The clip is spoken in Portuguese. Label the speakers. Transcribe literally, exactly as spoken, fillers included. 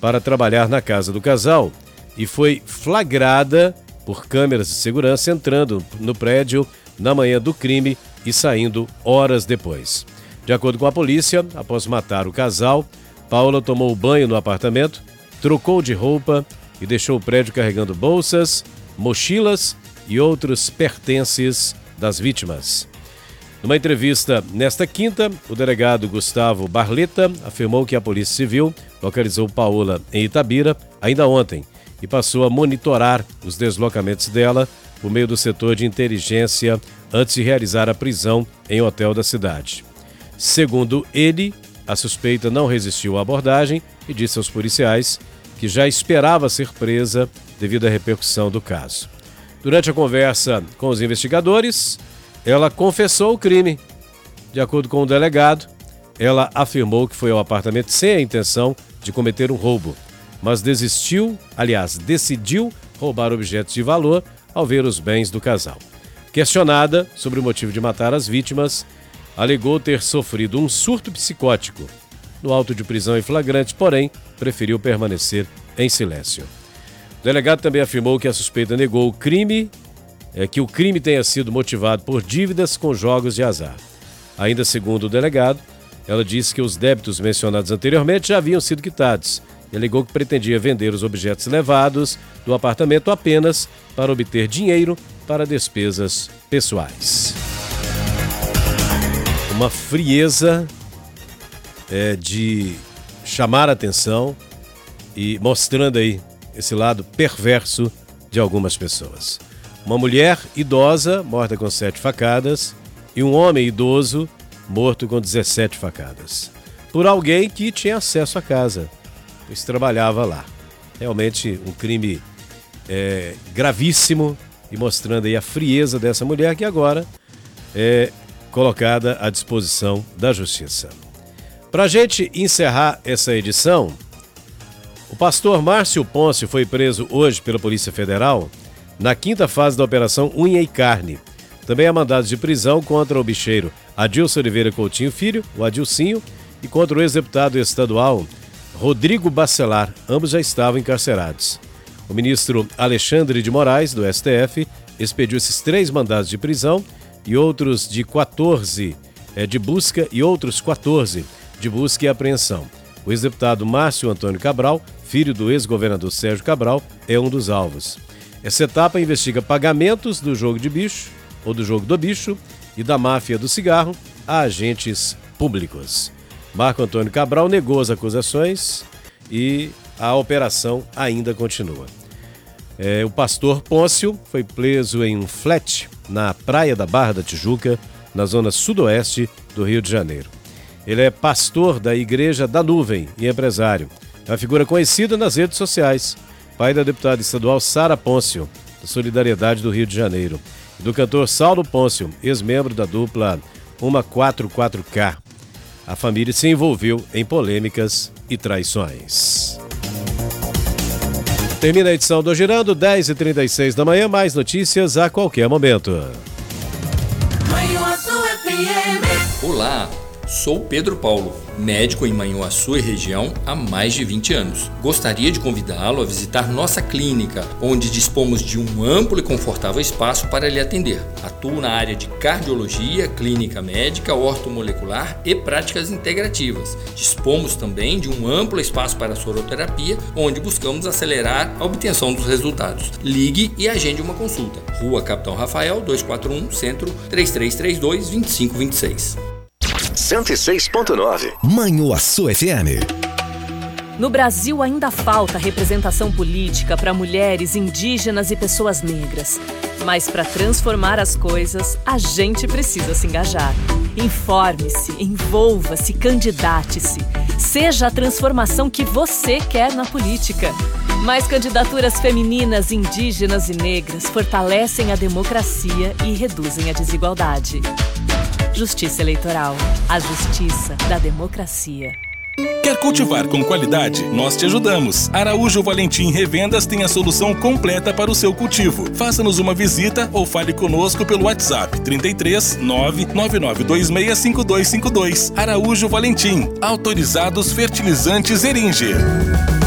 Speaker 1: para trabalhar na casa do casal e foi flagrada por câmeras de segurança entrando no prédio na manhã do crime e saindo horas depois. De acordo com a polícia, após matar o casal, Paula tomou banho no apartamento, trocou de roupa e deixou o prédio carregando bolsas, mochilas e outros pertences das vítimas. Numa entrevista nesta quinta, o delegado Gustavo Barleta afirmou que a Polícia Civil localizou Paula em Itabira ainda ontem e passou a monitorar os deslocamentos dela por meio do setor de inteligência antes de realizar a prisão em hotel da cidade. Segundo ele, a suspeita não resistiu à abordagem e disse aos policiais que já esperava ser presa devido à repercussão do caso. Durante a conversa com os investigadores, ela confessou o crime. De acordo com o delegado, ela afirmou que foi ao apartamento sem a intenção de cometer um roubo, mas desistiu, aliás, decidiu roubar objetos de valor ao ver os bens do casal. Questionada sobre o motivo de matar as vítimas, alegou ter sofrido um surto psicótico. No auto de prisão em flagrante, porém, preferiu permanecer em silêncio. O delegado também afirmou que a suspeita negou o crime, é, que o crime tenha sido motivado por dívidas com jogos de azar. Ainda segundo o delegado, ela disse que os débitos mencionados anteriormente já haviam sido quitados e alegou que pretendia vender os objetos levados do apartamento apenas para obter dinheiro para despesas pessoais. Uma frieza é, de chamar a atenção e mostrando aí esse lado perverso de algumas pessoas. Uma mulher idosa morta com sete facadas e um homem idoso morto com dezessete facadas. Por alguém que tinha acesso à casa, pois trabalhava lá. Realmente um crime é, gravíssimo e mostrando aí a frieza dessa mulher que agora é colocada à disposição da justiça. Para a gente encerrar essa edição, o pastor Márcio Pôncio foi preso hoje pela Polícia Federal na quinta fase da Operação Unha e Carne. Também há mandados de prisão contra o bicheiro Adilson Oliveira Coutinho Filho, o Adilcinho, e contra o ex-deputado estadual Rodrigo Bacelar. Ambos já estavam encarcerados. O ministro Alexandre de Moraes, do S T F, expediu esses três mandados de prisão e outros de quatorze é, de busca e outros quatorze de busca e apreensão. O ex-deputado Márcio Antônio Cabral, filho do ex-governador Sérgio Cabral, é um dos alvos. Essa etapa investiga pagamentos do jogo de bicho, ou do jogo do bicho, e da máfia do cigarro a agentes públicos. Marco Antônio Cabral negou as acusações e a operação ainda continua. É, o pastor Pôncio foi preso em um flat na praia da Barra da Tijuca, na zona sudoeste do Rio de Janeiro. Ele é pastor da Igreja da Nuvem e empresário. É uma figura conhecida nas redes sociais. Pai da deputada estadual Sara Pôncio, da Solidariedade do Rio de Janeiro. E do cantor Saulo Pôncio, ex-membro da dupla cento e quarenta e quatro K. A família se envolveu em polêmicas e traições. Termina a edição do Girando, dez e trinta e seis da manhã. Mais notícias a qualquer momento.
Speaker 2: Olá, sou Pedro Paulo, médico em Manhuaçu e região há mais de vinte anos. Gostaria de convidá-lo a visitar nossa clínica, onde dispomos de um amplo e confortável espaço para lhe atender. Atuo na área de cardiologia, clínica médica, ortomolecular e práticas integrativas. Dispomos também de um amplo espaço para soroterapia, onde buscamos acelerar a obtenção dos resultados. Ligue e agende uma consulta. Rua Capitão Rafael, duzentos e quarenta e um, Centro, três três três dois, dois cinco dois seis.
Speaker 3: cento e seis ponto nove
Speaker 4: Manhuaçu F M.
Speaker 5: No Brasil ainda falta representação política para mulheres, indígenas e pessoas negras. Mas para transformar as coisas, a gente precisa se engajar. Informe-se, envolva-se, candidate-se. Seja a transformação que você quer na política. Mais candidaturas femininas, indígenas e negras fortalecem a democracia e reduzem a desigualdade. Justiça Eleitoral. A justiça da democracia.
Speaker 6: Quer cultivar com qualidade? Nós te ajudamos. Araújo Valentim Revendas tem a solução completa para o seu cultivo. Faça-nos uma visita ou fale conosco pelo WhatsApp trinta e três, nove nove nove dois seis, cinco dois cinco dois. Araújo Valentim. Autorizados fertilizantes Eringer.